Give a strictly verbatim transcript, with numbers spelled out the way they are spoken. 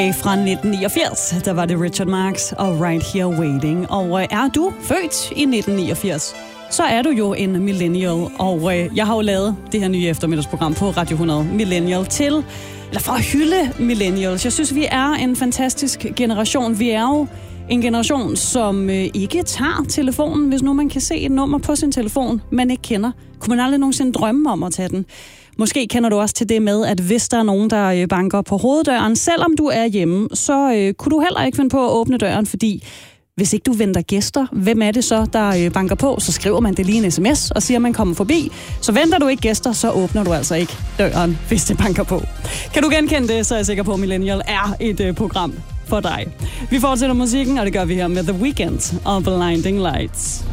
Fra nitten niogfirs, der var det Richard Marx og Right Here Waiting. Og er du født i nitten niogfirs, så er du jo en millennial. Og jeg har jo lavet det her nye eftermiddagsprogram på Radio hundrede Millennial til, eller for at hylde millennials. Jeg synes, vi er en fantastisk generation. Vi er jo en generation, som ikke tager telefonen, hvis nu man kan se et nummer på sin telefon, man ikke kender. Kunne man aldrig nogensinde drømme om at tage den? Måske kender du også til det med, at hvis der er nogen, der banker på hoveddøren, selvom du er hjemme, så øh, kunne du heller ikke finde på at åbne døren, fordi hvis ikke du venter gæster, hvem er det så, der øh, banker på? Så skriver man det lige en sms og siger, at man kommer forbi. Så venter du ikke gæster, så åbner du altså ikke døren, hvis det banker på. Kan du genkende det, så er jeg sikker på, at Millennial er et øh, program for dig. Vi fortsætter musikken, og det gør vi her med The Weeknd og Blinding Lights.